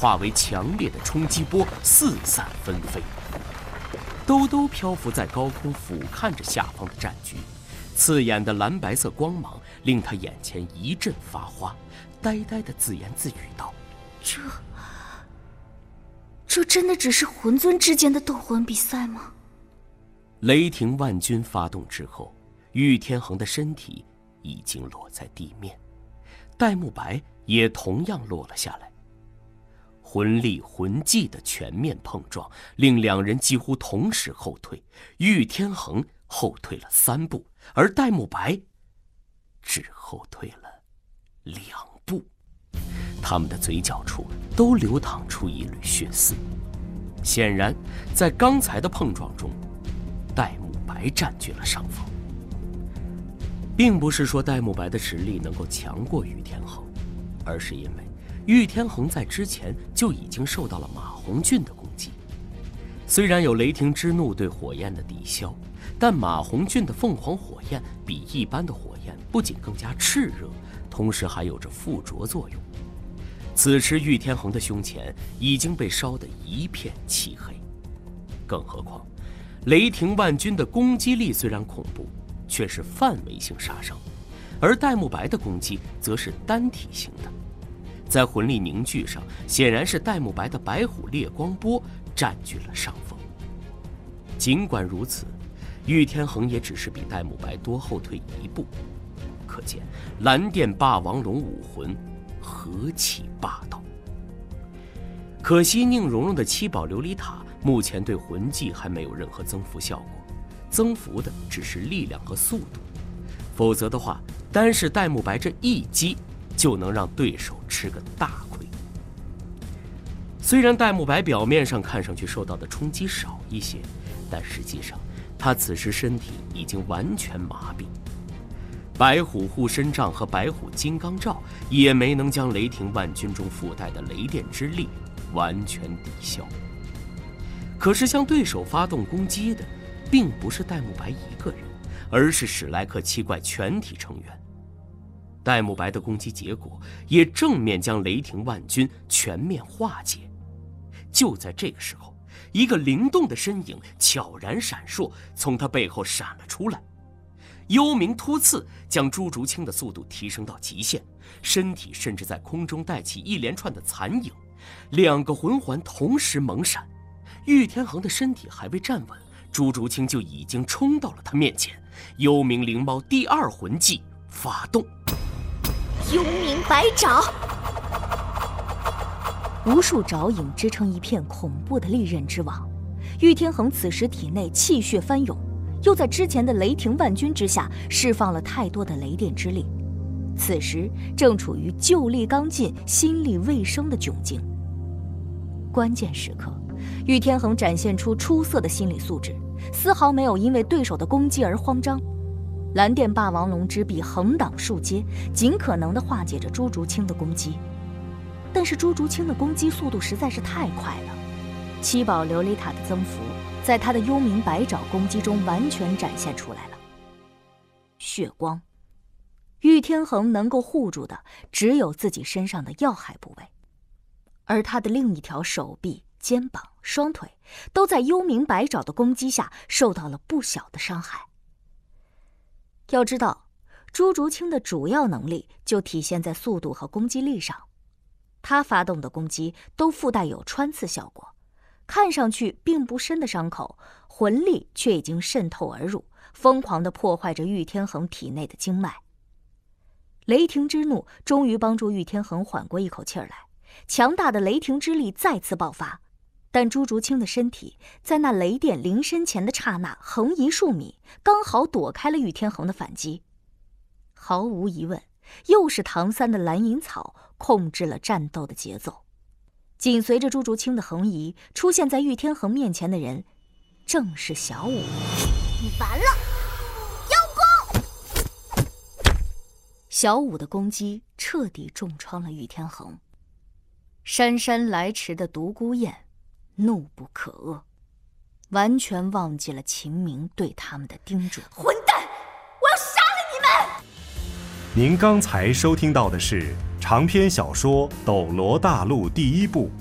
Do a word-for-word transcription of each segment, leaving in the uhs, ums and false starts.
化为强烈的冲击波，四散纷飞。兜兜漂浮在高空，俯瞰着下方的战局，刺眼的蓝白色光芒令他眼前一阵发花，呆呆地自言自语道：“ 这，这真的只是魂尊之间的斗魂比赛吗？” 雷霆万钧发动之后，玉天恒的身体已经落在地面，戴沐白也同样落了下来。魂力魂技的全面碰撞，令两人几乎同时后退。玉天恒后退了三步，而戴沐白只后退了两步。他们的嘴角处都流淌出一缕血丝。显然，在刚才的碰撞中，戴沐白占据了上风。并不是说戴沐白的实力能够强过玉天恒，而是因为玉天恒在之前就已经受到了马红俊的攻击。虽然有雷霆之怒对火焰的抵消，但马红俊的凤凰火焰比一般的火焰不仅更加炽热，同时还有着附着作用。此时玉天恒的胸前已经被烧得一片漆黑，更何况雷霆万钧的攻击力虽然恐怖，却是范围性杀伤，而戴沐白的攻击则是单体型的。在魂力凝聚上，显然是戴沐白的白虎烈光波占据了上风。尽管如此，玉天恒也只是比戴沐白多后退一步，可见蓝电霸王龙武魂何其霸道。可惜宁荣荣的七宝琉璃塔目前对魂技还没有任何增幅效果，增幅的只是力量和速度，否则的话，单是戴沐白这一击就能让对手吃个大亏。虽然戴沐白表面上看上去受到的冲击少一些，但实际上他此时身体已经完全麻痹。白虎护身杖和白虎金刚罩也没能将雷霆万钧中附带的雷电之力完全抵消。可是向对手发动攻击的并不是戴沐白一个人，而是史莱克七怪全体成员。戴沐白的攻击结果也正面将雷霆万钧全面化解。就在这个时候，一个灵动的身影悄然闪烁，从他背后闪了出来。幽冥突刺将朱竹清的速度提升到极限，身体甚至在空中带起一连串的残影，两个魂环同时猛闪。玉天恒的身体还未站稳，朱竹清就已经冲到了他面前。幽冥灵猫第二魂技发动， 幽冥白爪， 无数爪影织成一片恐怖的利刃之网。玉天恒此时体内气血翻涌，又在之前的雷霆万钧之下释放了太多的雷电之力，此时正处于旧力刚尽、新力未生的窘境。关键时刻，玉天恒展现出出色的心理素质，丝毫没有因为对手的攻击而慌张。蓝电霸王龙之臂横挡竖接，尽可能地化解着朱竹清的攻击。但是朱竹清的攻击速度实在是太快了，七宝琉璃塔的增幅在他的幽冥白爪攻击中完全展现出来了。血光，玉天恒能够护住的只有自己身上的要害部位，而他的另一条手臂、肩膀、双腿都在幽冥白爪的攻击下受到了不小的伤害。要知道，朱竹清的主要能力就体现在速度和攻击力上，他发动的攻击都附带有穿刺效果，看上去并不深的伤口，魂力却已经渗透而入，疯狂地破坏着玉天恒体内的经脉。雷霆之怒终于帮助玉天恒缓过一口气儿来，强大的雷霆之力再次爆发，但朱竹清的身体在那雷电临身前的刹那横移数米，刚好躲开了玉天恒的反击。毫无疑问，又是唐三的蓝银草控制了战斗的节奏。紧随着朱竹清的横移，出现在玉天恒面前的人正是小舞。 你完了，邀功！ 小舞的攻击彻底重创了玉天恒。姗姗来迟的独孤雁怒不可遏，完全忘记了秦明对他们的叮嘱。 混蛋，我要杀了你们！ 您刚才收听到的是长篇小说《斗罗大陆》第一部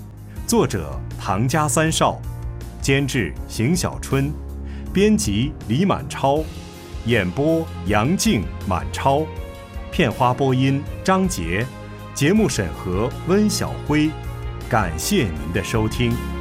作者唐家三少，监制邢小春，编辑李满超，演播杨静、满超，片花播音张杰，节目审核温晓辉。感谢您的收听。